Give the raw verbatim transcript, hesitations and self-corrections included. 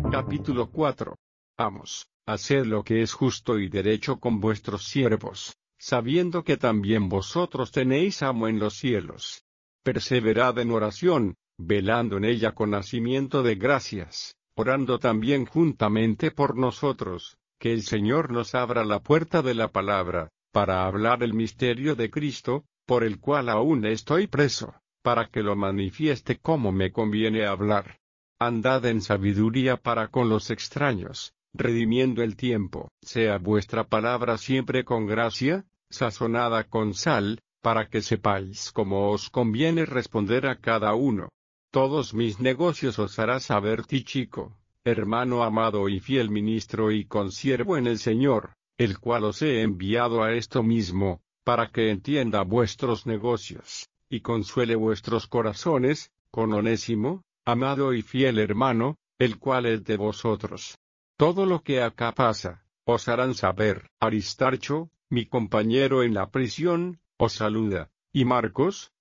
Capítulo cuatro. Amos, haced lo que es justo y derecho con vuestros siervos, sabiendo que también vosotros tenéis amo en los cielos. Perseverad en oración, velando en ella con hacimiento de gracias, orando también juntamente por nosotros, que el Señor nos abra la puerta de la palabra, para hablar el misterio de Cristo, por el cual aún estoy preso, para que lo manifieste como me conviene hablar. Andad en sabiduría para con los extraños, redimiendo el tiempo. Sea vuestra palabra siempre con gracia, sazonada con sal, para que sepáis cómo os conviene responder a cada uno. Todos mis negocios os hará saber Tíchico, hermano amado y fiel ministro y consiervo en el Señor, el cual os he enviado a esto mismo, para que entienda vuestros negocios, y consuele vuestros corazones, con Onésimo, amado y fiel hermano, el cual es de vosotros. Todo lo que acá pasa, os harán saber. Aristarcho, mi compañero en la prisión, os saluda, y Marcos,